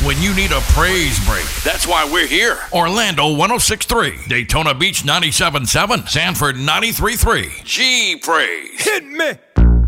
when you need a praise break. That's why we're here. Orlando 106.3, Daytona Beach 97.7, Sanford 93.3. G Praise. Hit me.